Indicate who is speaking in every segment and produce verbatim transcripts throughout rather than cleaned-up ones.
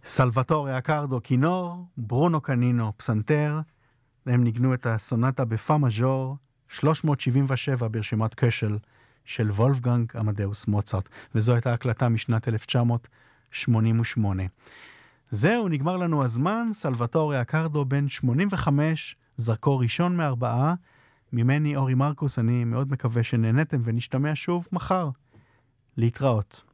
Speaker 1: סלווטורי אקרדו כינור, ברונו קנינו פסנתר, הם ניגנו את הסונטה בפא מז'ור שלוש מאות שבעים ושבע ברשימת קשל של וולפגנג אמדאוס מוצרט, וזו הייתה הקלטה משנת אלף תשע מאות שמונים ושמונה. זהו, נגמר לנו הזמן. סלווטורי אקרדו בן שמונים וחמש, זרקור ראשון מארבעה. ממני אורי מרקוס, אני מאוד מקווה שנהנתם ונשתמע שוב מחר. להתראות.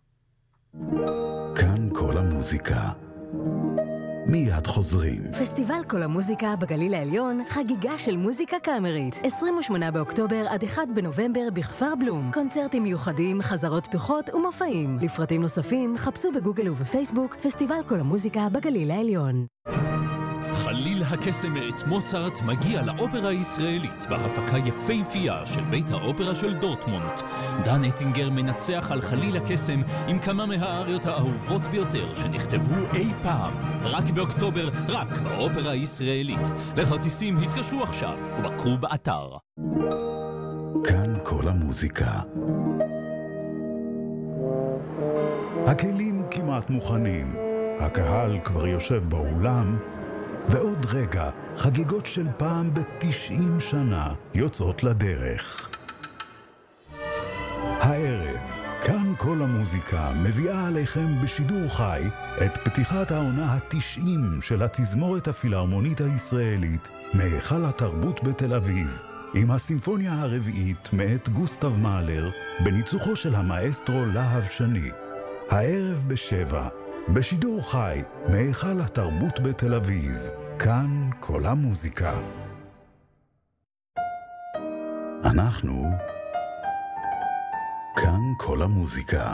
Speaker 2: כאן כל המוזיקה. מיד חוזרים.
Speaker 3: פסטיבל כל המוזיקה בגליל העליון, חגיגה של מוזיקה קאמרית. עשרים ושמונה באוקטובר עד אחד בנובמבר בכפר בלום. קונצרטים מיוחדים, חזרות פתוחות ומופעים. לפרטים נוספים, חפשו בגוגל ובפייסבוק פסטיבל כל המוזיקה בגליל העליון.
Speaker 4: חליל הקסם מאת מוצרט מגיע לאופרה הישראלית בהפקה יפהפייה של בית האופרה של דורטמונט. דן אטינגר מנצח על חליל הקסם עם כמה מהאריות האהובות ביותר שנכתבו אי פעם. רק באוקטובר, רק באופרה הישראלית. לכרטיסים התקשרו עכשיו ובקרו באתר.
Speaker 2: כאן כל המוזיקה. הכלים כמעט מוכנים. הקהל כבר יושב באולם. ועוד רגע, חגיגות של פעם ב-תשעים שנה יוצאות לדרך. הערב, כאן כל המוזיקה מביאה עליכם בשידור חי את פתיחת העונה ה-תשעים של התזמורת הפילהרמונית הישראלית מהיכל התרבות בתל אביב, עם הסימפוניה הרביעית מאת גוסטב מאלר בניצוחו של המאסטרו להב שני. הערב בשבע, בשידור חי מהיכל התרבות בתל אביב. כאן כל המוזיקה. אנחנו כאן כל המוזיקה.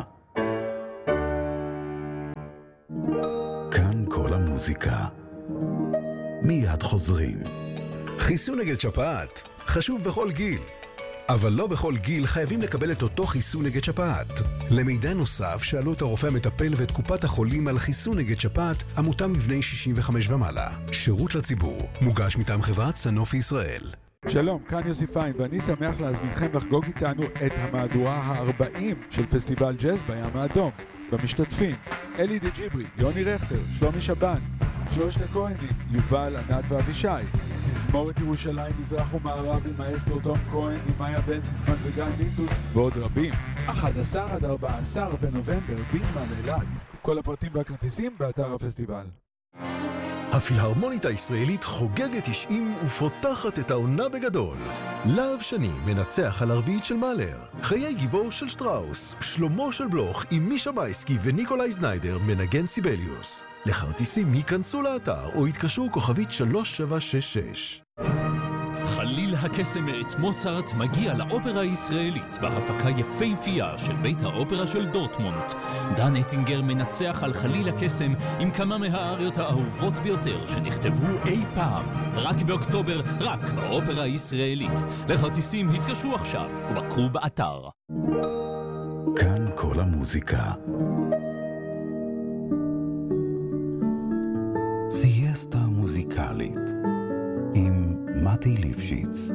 Speaker 2: כאן כל המוזיקה. מיד חוזרים.
Speaker 5: חיסון נגד שפעת חשוב בכל גיל, אבל לא בכל גיל חייבים לקבל את אותו חיסון נגד שפעת. למידע נוסף שאלו את הרופא המטפל ואת קופת החולים על חיסון נגד שפעת המותאם לבני שישים וחמש ומעלה. שירות לציבור, מוגש מטעם חברת סנופי ישראל.
Speaker 6: שלום, כאן יוסי פיין, ואני שמח להזמינכם לחגוג איתנו את המהדורה ה-ארבעים של פסטיבל ג'אז בים האדום. במשתתפים, אלי דה ג'יברי, יוני רכטר, שלומי שבן, שלושת הכהנים, יובל, ענת ואבישי, תזמורת ירושלים, מזרח ומערב עם האסטרו תום כהן, עם מאיה בן ציצמן וגן ניטוס, ועוד רבים. אחד עשר עד ארבעה עשר בנובמבר, בינמן אילת. כל הפרטים והכרטיסים באתר הפסטיבל.
Speaker 5: הפילהרמונית הישראלית חוגגת תשעים ופותחת את העונה בגדול. להב שני מנצח על הרביעית של מאלר. חיי גיבור של שטראוס. שלמה של בלוך עם מישה בייסקי וניקולאי זניידר מנגן סיבליוס. לכרטיסים ייכנסו לאתר או יתקשרו כוכבית שלוש שבע שש שש.
Speaker 4: חליל הקסם מאת מוצרט מגיע לאופרה הישראלית בהפקה יפהפייה של בית האופרה של דורטמונט. דן אטינגר מנצח על חליל הקסם עם כמה מהאריות האהובות ביותר שנכתבו אי פעם. רק באוקטובר, רק באופרה הישראלית. לכרטיסים התקשרו עכשיו ובקרו באתר.
Speaker 2: כאן כל המוזיקה. סייסטה מוזיקלית עם מתי ליפשיץ.